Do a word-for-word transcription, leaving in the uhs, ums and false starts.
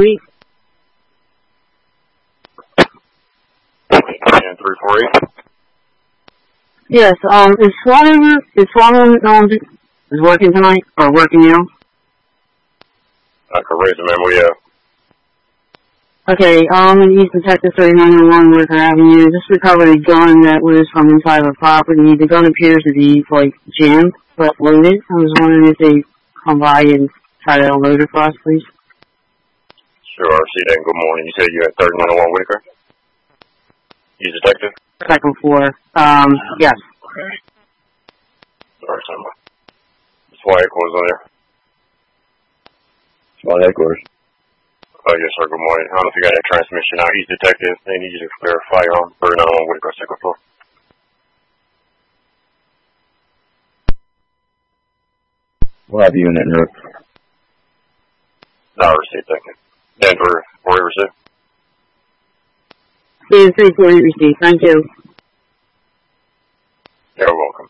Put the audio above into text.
Suite. And three four eight. Yes, um, is Swan, is Swan, um, is working tonight, or working now? I could raise the memo, yeah. Okay, um, he's Detective thirty-nine oh one Wicker Avenue. Just recovered a gun that was from inside of a property. The gun appears to be, like, jammed, but loaded. I was wondering if they come by and try to unload it for us, please. Sure, see that. Good morning. You said you're at thirty-nine oh one Wicker? You Detective? Second floor. Um, yes. Sorry, somebody. SWAT headquarters on there. SWAT headquarters. Oh, yes, sir. Good morning. I don't know if you got that transmission out. He's Detective. They need you to verify on thirty-nine oh one Whitaker, second floor. We'll have you in that room. No, receipt, thank you. Denver, where you receive? Please, three forty receipt. Thank you. You're welcome.